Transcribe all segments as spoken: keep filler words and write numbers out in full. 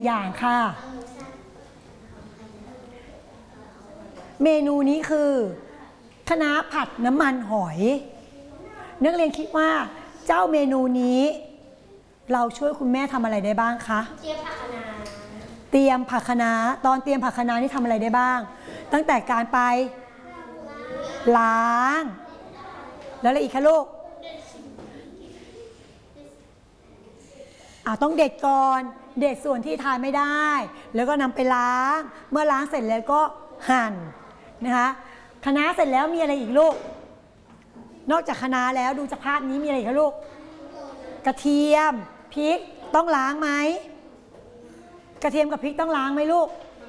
อย่างค่ะเมนูนี้คือคะน้าผัดน้ำมันหอยนักเรียนคิดว่าเจ้าเมนูนี้เราช่วยคุณแม่ทำอะไรได้บ้างคะเตรียมผักคะน้าเตรียมผักคะน้าตอนเตรียมผักคะน้านี่ทำอะไรได้บ้างตั้งแต่การไปล้างแล้วอะไรอีกคะลูกอ่าต้องเด็ดก่อนเด็ดส่วนที่ทานไม่ได้แล้วก็นำไปล้างเมื่อล้างเสร็จแล้วก็หั่นนะคะคะน้าเสร็จแล้วมีอะไรอีกลูกนอกจากคะน้าแล้วดูจากภาพนี้มีอะไรอีกคะลูกกระเทียมพริกต้องล้างไหมกระเทียมกับพริกต้องล้างไหมลูก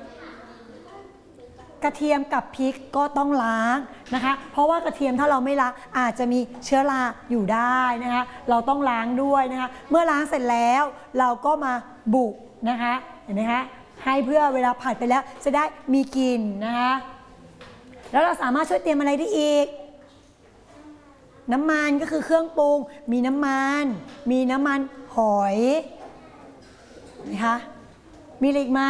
กระเทียมกับพริกก็ต้องล้างนะคะเพราะว่ากระเทียมถ้าเราไม่ล้างอาจจะมีเชื้อราอยู่ได้นะคะเราต้องล้างด้วยนะคะเมื่อล้างเสร็จแล้วเราก็มาบุนะคะเห็นไหมคะให้เพื่อเวลาผัดไปแล้วจะได้มีกลิ่นนะคะแล้วเราสามารถช่วยเตรียมอะไรได้อีกน้ำมันก็คือเครื่องปรุงมีน้ำมันมีน้ำมันหอยนะคะมีอะไรอีกไหม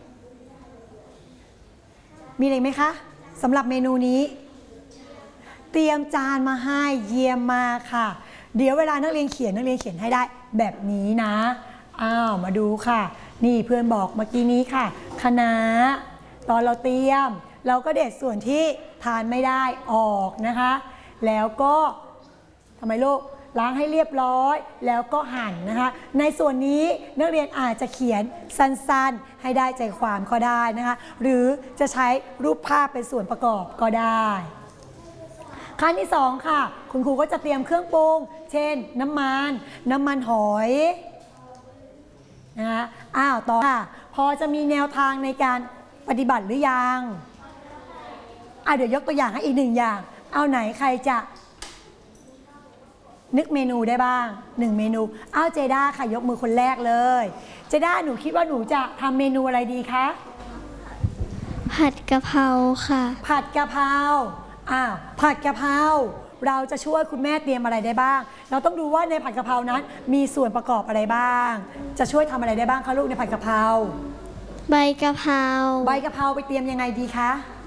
มีอะไรไหมคะสำหรับเมนูนี้เตรียมจานมาให้เยี่ยมมาค่ะเดี๋ยวเวลานักเรียนเขียนนักเรียนเขียนให้ได้แบบนี้นะอ้าวมาดูค่ะนี่เพื่อนบอกเมื่อกี้นี้ค่ะคะน้าตอนเราเตรียมเราก็เด็ดส่วนที่ทานไม่ได้ออกนะคะแล้วก็ทำไมลูกล้างให้เรียบร้อยแล้วก็หั่นนะคะในส่วนนี้นักเรียนอาจจะเขียนสั้นๆให้ได้ใจความก็ได้นะคะหรือจะใช้รูปภาพเป็นส่วนประกอบก็ได้ขั้นที่สองค่ะคุณครูก็จะเตรียมเครื่องปรุงเช่นน้ำมันน้ำมันหอยนะคะอ้าวต่อค่ะพอจะมีแนวทางในการปฏิบัติหรือยังอ่ะเดี๋ยวยกตัวอย่างให้อีกหนึ่งอย่างเอาไหนใครจะนึกเมนูได้บ้างหนึ่งเมนูอ้าวเจด้าค่ะยกมือคนแรกเลยเจด้าหนูคิดว่าหนูจะทำเมนูอะไรดีคะผัดกะเพราค่ะผัดกะเพราอ้าวผัดกะเพราเราจะช่วยคุณแม่เตรียมอะไรได้บ้างเราต้องดูว่าในผัดกะเพรานั้นมีส่วนประกอบอะไรบ้างจะช่วยทำอะไรได้บ้างคะลูกในผัดกะเพราใบกะเพราใบกะเพราไปเตรียมยังไงดีคะ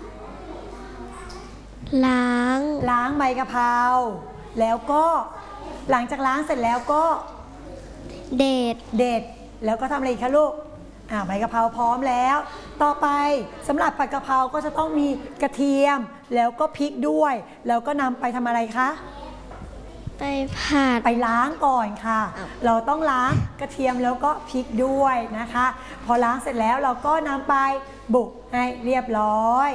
ล้างล้างใบกะเพราแล้วก็หลังจากล้างเสร็จแล้วก็เด็ดเด็ดแล้วก็ทำอะไรคะลูกอ่าใบกะเพราพร้อมแล้วต่อไปสำหรับผัดกะเพราก็จะต้องมีกระเทียมแล้วก็พริกด้วยแล้วก็นำไปทำอะไรคะไปผัดไปล้างก่อนค่ะเราต้องล้างกระเทียมแล้วก็พริกด้วยนะคะพอล้างเสร็จแล้วเราก็นำไปบุกให้เรียบร้อย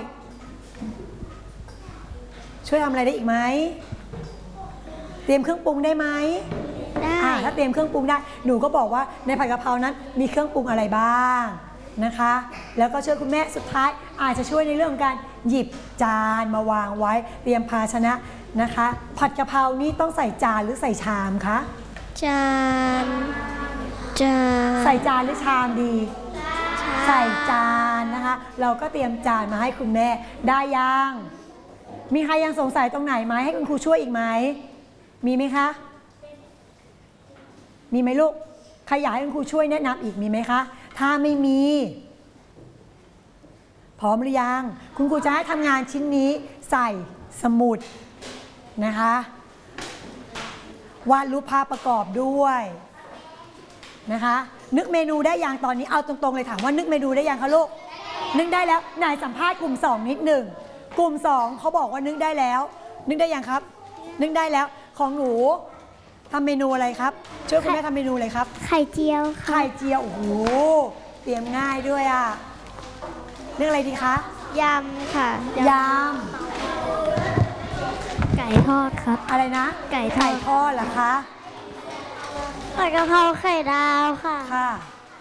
ช่วยทำอะไรได้อีกไหมเตรียมเครื่องปรุงได้ไหมได้ถ้าเตรียมเครื่องปรุงได้หนูก็บอกว่าในผัดกะเพรานั้นมีเครื่องปรุงอะไรบ้างนะคะแล้วก็ช่วยคุณแม่สุดท้ายอาจจะช่วยในเรื่องของการหยิบจานมาวางไว้เตรียมภาชนะนะคะผัดกะเพรานี่ต้องใส่จานหรือใส่ชามคะจานจานใส่จานหรือชามดีใส่จานนะคะเราก็เตรียมจานมาให้คุณแม่ได้ยังมีใครยังสงสัยตรงไหนไหมให้คุณครูช่วยอีกไหมมีไหมคะมีไหมลูกใครอยากให้คุณครูช่วยแนะนำอีกมีไหมคะถ้าไม่มีพร้อมหรือยังคุณครูจะให้ทำงานชิ้นนี้ใส่สมุดนะคะวาดรูปภาพประกอบด้วยนะคะนึกเมนูได้ยังตอนนี้เอาตรงๆเลยถามว่านึกเมนูได้ยังคะลูกนึกได้แล้วไหนสัมภาษณ์กลุ่มสองนิดหนึ่งกลุ่มสองเขาบอกว่านึกได้แล้วนึกได้ยังครับนึกได้แล้วของหนูทำเมนูอะไรครับช่วยคุณแม่ทำเมนูอะไรครับไข่เจียวไข่เจียวโอ้โหเตรียมง่ายด้วยอ่ะเรื่องอะไรดีคะยำค่ะยำไก่ทอดครับอะไรนะไก่ไก่ทอดเหรอคะผัดกะเพราไข่ดาวค่ะค่ะ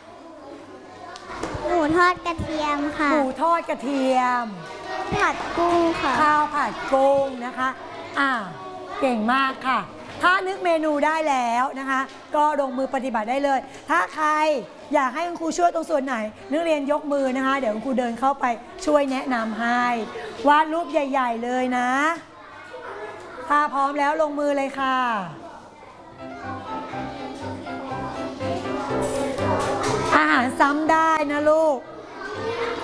หมูทอดกระเทียมค่ะหมูทอดกระเทียมผัดกุ้งค่ะข้าวผัดกุ้งนะคะอ่าเก่งมากค่ะถ้านึกเมนูได้แล้วนะคะก็ลงมือปฏิบัติได้เลยถ้าใครอยากให้คุณครูช่วยตรงส่วนไหนนักเรียนยกมือนะคะเดี๋ยวคุณครูเดินเข้าไปช่วยแนะนำให้วาดรูปใหญ่ๆเลยนะถ้าพร้อมแล้วลงมือเลยค่ะอาหารซ้ำได้นะลูก